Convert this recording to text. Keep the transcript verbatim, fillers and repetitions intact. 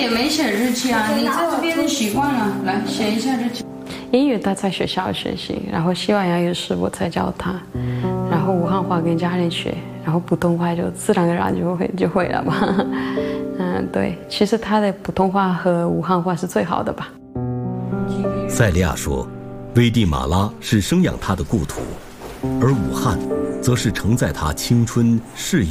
也没写日记啊，你在这边习惯了，来写一下日记。 英语他在学校学习，然后西班牙语是我在教他，然后武汉话跟家里学，然后普通话就自然而然就会就会了吧。嗯，对，其实他的普通话和武汉话是最好的吧。 塞利亚说，危地马拉是生养他的故土，而武汉则是承载他青春事业